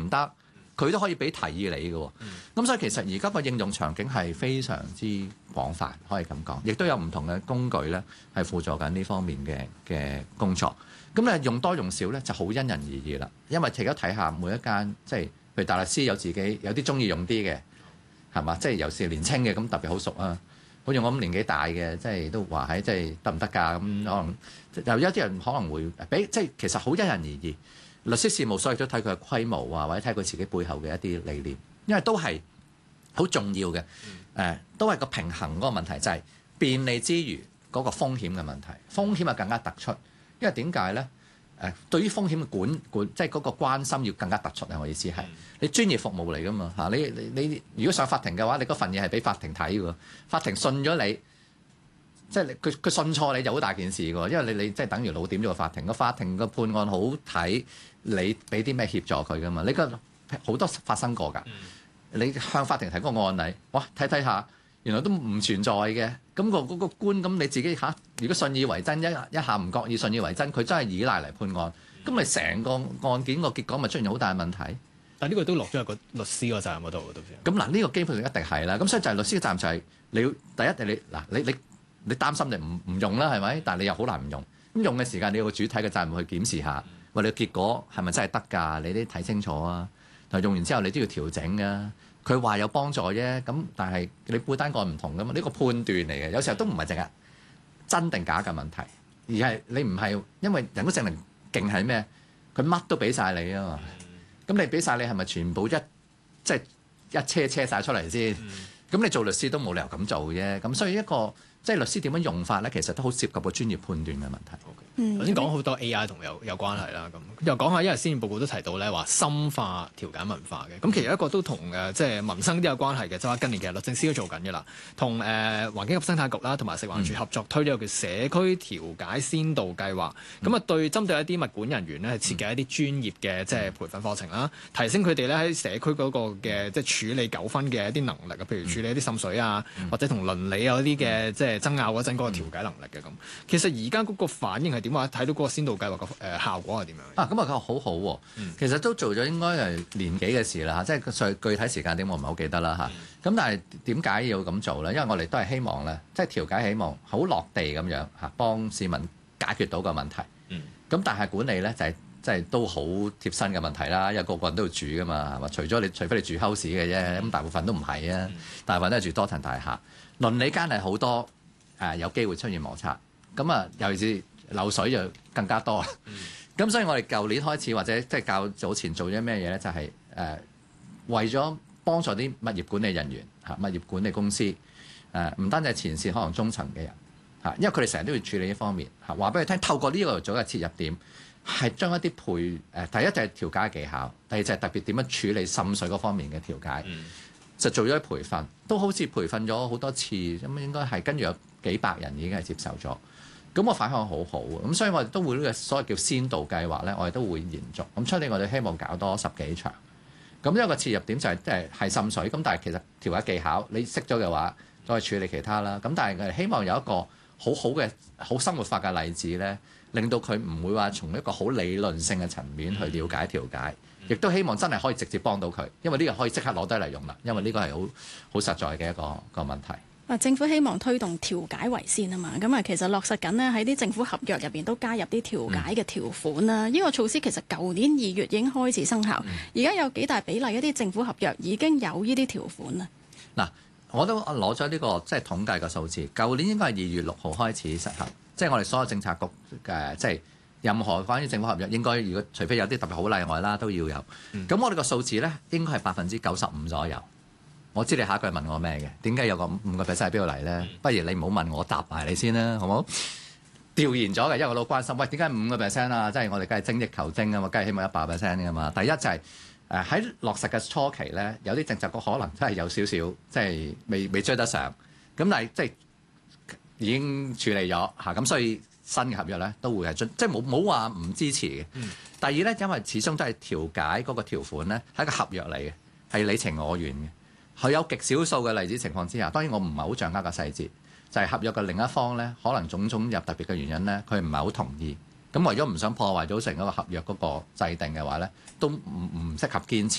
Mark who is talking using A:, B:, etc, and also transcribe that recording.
A: 唔得，佢都可以俾提議你嘅。咁所以其實而家個應用場景係非常之廣泛，可以咁講，亦都有唔同嘅工具咧係輔助緊呢方面嘅工作。咁咧用多用少咧就好因人而異啦，因為而家睇下每一間即係譬如大律師有自己有啲中意用啲嘅係嘛，即係尤其是年青嘅咁特別好熟啊。好似我咁年紀大嘅，即係都話喺即係得唔得㗎？咁可能有一啲人可能會俾即係其實好因人而異。律師事務所亦都睇佢嘅規模啊，或者睇佢自己背後嘅一啲理念，因為都係好重要嘅。都係個平衡嗰個問題，就係便利之餘嗰個風險嘅問題，風險係更加突出。因為點解咧？對於風險嘅管即係嗰個關心要更加突出啊！我意思係你專業服務嚟㗎嘛嚇，你如果上法庭嘅話，你嗰份嘢係俾法庭睇㗎，法庭信咗你，即係佢信錯你就好大件事㗎，因為你即係等於老點咗個法庭，個法庭個判案好睇你俾啲咩協助佢㗎嘛，你個好多發生過㗎，你向法庭提個案例，哇睇睇下。原來都唔存在嘅，咁嗰個官咁你自己如果信以為真，一下唔覺意信以為真，佢真係依賴嚟判案，咁咪成個案件個結果咪出現好大問題。
B: 但呢個都落咗喺個律師個責任嗰度，到時。
A: 咁嗱，呢個基本上一定係啦。咁所以就係律師嘅責任就係你要第一你擔心你唔用啦，係咪？但係你又好難唔用。咁用嘅時間你要個主體嘅責任去檢視下，喂你結果係咪真係得㗎？你都睇清楚啊。但係用完之後你都要調整啊。佢話有幫助啫，咁但係你背單個唔同噶嘛？呢個判斷嚟嘅，有時候都唔係淨係真定假嘅問題，而係你唔係因為人工智能勁係咩？佢乜都俾晒你啊嘛。咁你俾晒你係咪全部即係一車晒出嚟先？咁你做律師都冇理由咁做啫。咁所以一個即係律師點樣用法咧，其實都好涉及個專業判斷嘅問題。
B: 頭先講好多 AI 同有關係啦，咁又講下，因為施政報告都提到咧話深化調解文化嘅，咁其實一個都同即係民生都有關係嘅，就話近年其實律政司都做緊嘅啦，同環境及生態局啦，同埋食環署合作推呢個叫社區調解先導計劃，咁啊針對一啲物管人員咧，設計一啲專業嘅即係培訓課程啦，提升佢哋咧喺社區嗰個嘅即係處理糾紛嘅一啲能力啊，譬如處理一啲滲水啊，或者同鄰里有一啲嘅即係爭拗嗰陣嗰個調解能力嘅咁。其實而家嗰個反應係點啊？睇到嗰個先導計劃嘅效果係點樣啊？
A: 咁啊，好好喎。其實都做咗應該係年幾嘅事啦，即係具體時間點我唔係好記得啦嚇。咁但係點解要咁做咧？因為我哋都係希望咧，即係調解希望好落地咁樣嚇，幫市民解決到個問題。咁但係管理咧就係即係都好貼身嘅問題啦，因為個個人都要住噶嘛，係嘛？除非你住 house 嘅啫，咁大部分都唔係啊，大部分都係住多層大廈。鄰里間係好多有機會出現摩擦，咁啊尤其是漏水就更加多。咁所以我哋舊年開始或者即係較早前做咗咩嘢咧？就係為咗幫助啲物業管理人員嚇，物業管理公司唔單止係前線，可能中層嘅人嚇，因為佢哋成日都要處理呢方面嚇。話俾佢聽，透過呢個做一個切入點，係將一啲第一就係調解技巧，第二就係特別點樣處理滲水嗰方面嘅調解，就做咗啲培訓，都好似培訓咗好多次，咁應該係跟住有幾百人已經係接受咗。咁我反響好好啊！咁所以我哋都會呢個所謂叫先導計劃咧，我哋都會延續。咁出年我哋希望搞多10幾場。咁一個切入點就係即係滲水，咁但係其實調解技巧你識咗嘅話，再處理其他啦。咁但係我哋希望有一個好好嘅好生活化嘅例子咧，令到佢唔會話從一個好理論性嘅層面去了解調解，亦都希望真係可以直接幫到佢，因為呢個可以即刻攞低嚟用啦。因為呢個係好實在嘅一個問題。
C: 政府希望推動調解為先啊嘛，咁啊其實落實緊呢，喺啲政府合約入邊都加入啲調解嘅條款啦。呢個措施其實舊年2月已經開始生效，而家有幾大比例一啲政府合約已經有呢啲條款啦。
A: 嗱，我都攞咗呢個即係統計嘅數字，舊年應該係2月6號開始實行，即係我哋所有政策局即係任何關於政府合約應該如果除非有啲特別好例外啦，都要有。咁我哋個數字咧應該係95%左右。我知你下一句問我咩嘅？點解有個5% 喺邊度嚟咧？不如你唔好問我，答埋你先啦，好唔好？調研咗嘅，因為我都關心。喂，點解5% 啊？即係我哋梗係精益求精啊嘛，梗係希望100%㗎嘛。第一就係喺落實嘅初期咧，有啲政策局可能真係有少少即係未追得上。咁但係即係已經處理咗嚇，咁所以新嘅合約咧都會係即係冇話唔支持嘅。第二咧，因為始終都係調解嗰個條款咧係一個合約嚟嘅，係你情我願嘅。佢有極少數嘅例子情況之下，當然我唔係好掌握個細節，就係合約嘅另一方咧，可能種種有特別嘅原因咧，佢唔係好同意。咁為咗唔想破壞到成嗰個合約嗰個制定嘅話咧，都唔適合堅持。